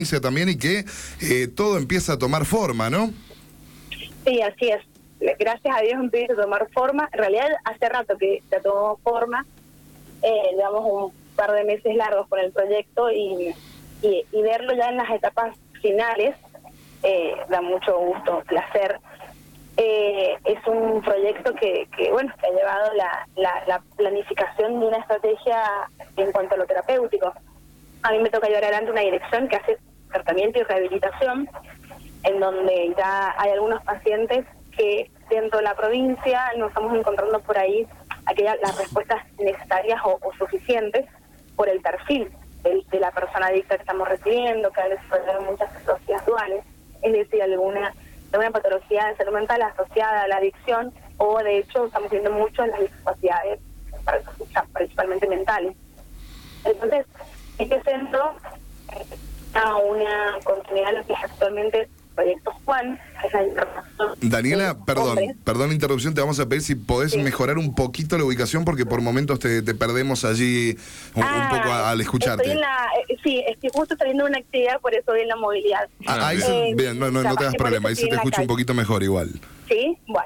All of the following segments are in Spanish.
también y que todo empieza a tomar forma, ¿no? Sí, así es. Gracias a Dios empieza a tomar forma. En realidad hace rato que ya tomó forma. Llevamos un par de meses largos con el proyecto y verlo ya en las etapas finales da mucho gusto, placer. Es un proyecto que ha llevado la planificación de una estrategia en cuanto a lo terapéutico. A mí me toca llevar adelante una dirección que hace tratamiento y rehabilitación, en donde ya hay algunos pacientes que dentro de la provincia no estamos encontrando por ahí las respuestas necesarias o suficientes por el perfil de la persona adicta que estamos recibiendo, que a veces puede tener muchas patologías duales, es decir, alguna patología de salud mental asociada a la adicción, o de hecho estamos viendo mucho en las discapacidades, principalmente mentales. Entonces, este centro da una continuidad a lo que es actualmente Proyecto Juan, que es la información. Daniela, perdón la interrupción, te vamos a pedir si podés mejorar un poquito la ubicación, porque por momentos te perdemos allí un poco al escucharte. Estoy justo saliendo de una actividad, por eso voy en la movilidad. Ahí bien, no te das problema, ahí se te escucha un poquito mejor igual. Sí, bueno.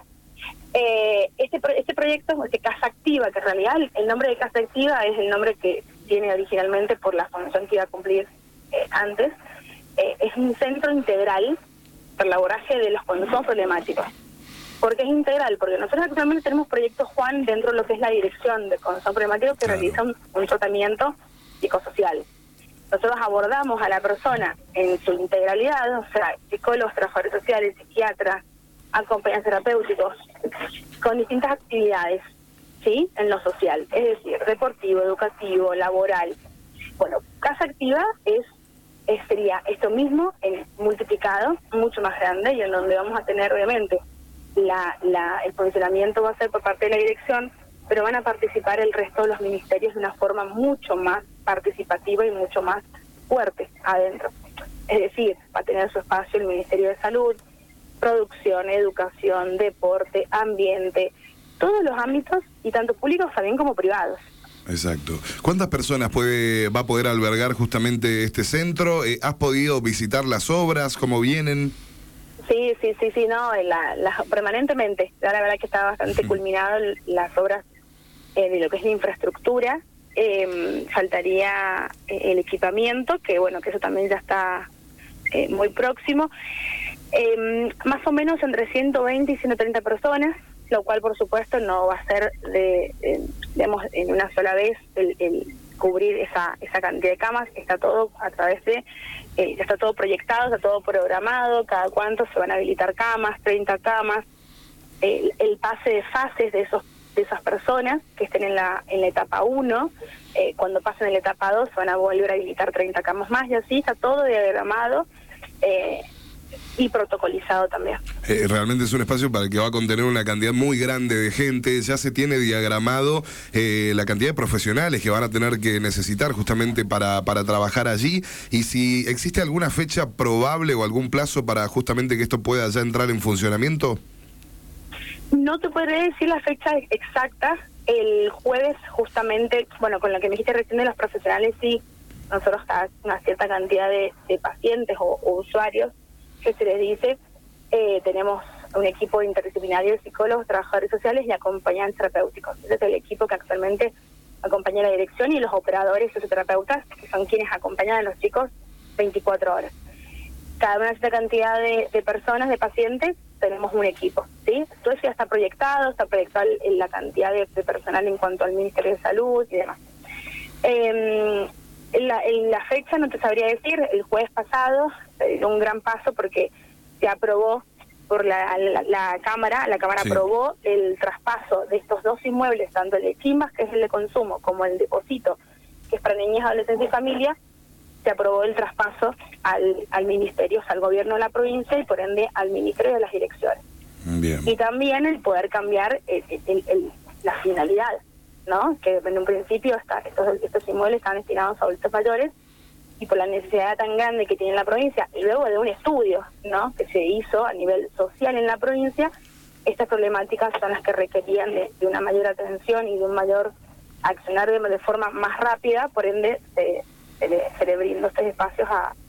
Este proyecto, Casa Activa, que en realidad el nombre de Casa Activa es el nombre que tiene originalmente por la función que iba a cumplir antes, es un centro integral para el abordaje de los conductos problemáticos. ¿Por qué es integral? Porque nosotros actualmente tenemos Proyecto Juan dentro de lo que es la dirección de conductos problemáticos que realiza un tratamiento psicosocial. Nosotros abordamos a la persona en su integralidad, o sea, psicólogos, trabajadores sociales, psiquiatras, acompañantes terapéuticos, con distintas actividades, ¿sí? En lo social, es decir, deportivo, educativo, laboral. Bueno, Casa Activa sería esto mismo multiplicado, mucho más grande, y en donde vamos a tener obviamente el funcionamiento va a ser por parte de la dirección, pero van a participar el resto de los ministerios de una forma mucho más participativa y mucho más fuerte adentro. Es decir, va a tener su espacio el Ministerio de Salud, producción, educación, deporte, ambiente, todos los ámbitos, y tanto públicos también como privados. Exacto. ¿Cuántas personas va a poder albergar justamente este centro? ¿Has podido visitar las obras? ¿Cómo vienen? Sí, no, permanentemente. La verdad que está bastante culminado las obras de lo que es la infraestructura. Faltaría el equipamiento, que eso también ya está muy próximo. Más o menos entre 120 y 130 personas, lo cual por supuesto no va a ser en una sola vez el cubrir esa cantidad de camas. Está todo a través de, ya está todo proyectado, está todo programado, cada cuánto se van a habilitar camas, 30 camas, el pase de fases de esas personas que estén en la etapa 1, cuando pasen en la etapa 2 se van a volver a habilitar 30 camas más, y así está todo diagramado y protocolizado también. Realmente es un espacio para el que va a contener una cantidad muy grande de gente. Ya se tiene diagramado la cantidad de profesionales que van a tener que necesitar justamente para trabajar allí, y si existe alguna fecha probable o algún plazo para justamente que esto pueda ya entrar en funcionamiento. No te podré decir la fecha exacta. El jueves justamente, con lo que me dijiste recién de los profesionales, sí, nosotros cada una cierta cantidad de pacientes o usuarios que se les dice, tenemos un equipo interdisciplinario de psicólogos, trabajadores sociales y acompañantes terapéuticos. Ese es el equipo que actualmente acompaña la dirección, y los operadores socio-terapeutas, que son quienes acompañan a los chicos 24 horas. Cada una cierta cantidad de personas, de pacientes, tenemos un equipo, ¿sí? Todo eso ya está proyectado en la cantidad de personal en cuanto al Ministerio de Salud y demás. La fecha no te sabría decir. El jueves pasado se dio un gran paso porque se aprobó por la Cámara. La Cámara aprobó el traspaso de estos dos inmuebles, tanto el de Chimbas, que es el de consumo, como el de Pocito, que es para niñez, adolescencia y familia. Se aprobó el traspaso al ministerio, al gobierno de la provincia, y por ende al ministerio de las direcciones. Bien. Y también el poder cambiar la finalidad, ¿no? Que en un principio estos inmuebles están destinados a adultos mayores, y por la necesidad tan grande que tiene la provincia, y luego de un estudio, ¿no?, que se hizo a nivel social en la provincia, estas problemáticas son las que requerían de una mayor atención y de un mayor accionar de forma más rápida. Por ende se le brindó estos espacios a